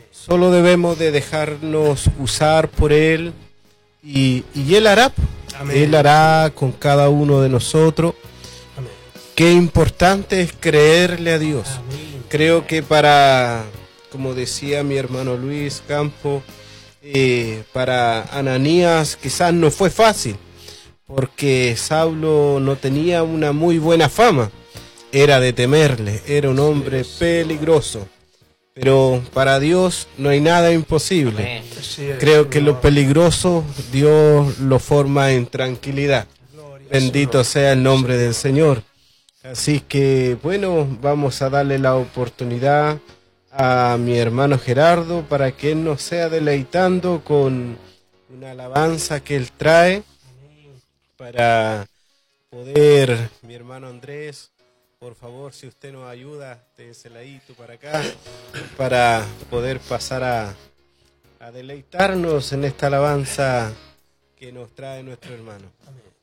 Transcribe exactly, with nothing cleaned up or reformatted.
Solo debemos de dejarnos usar por Él y, y Él hará. Amén. Él hará con cada uno de nosotros. Amén. Qué importante es creerle a Dios. Amén. Creo que para, como decía mi hermano Luis Campo, eh, para Ananías quizás no fue fácil, porque Saulo no tenía una muy buena fama, era de temerle, era un hombre peligroso, pero para Dios no hay nada imposible. Creo que lo peligroso Dios lo forma en tranquilidad. Bendito sea el nombre del Señor. Así que bueno, vamos a darle la oportunidad a mi hermano Gerardo para que él nos sea deleitando con una alabanza que él trae, para poder, mi hermano Andrés, por favor, si usted nos ayuda, de ese ladito para acá, para poder pasar a, a deleitarnos en esta alabanza que nos trae nuestro hermano. Amén.